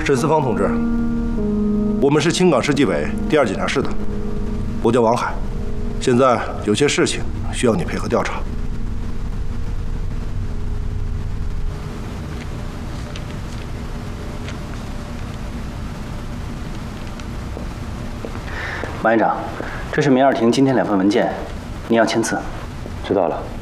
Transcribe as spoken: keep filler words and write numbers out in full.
沈思芳同志，我们是青港市纪委第二检察室的，我叫王海，现在有些事情需要你配合调查。 王院长，这是明二庭今天两份文件，您要签字。 知道了。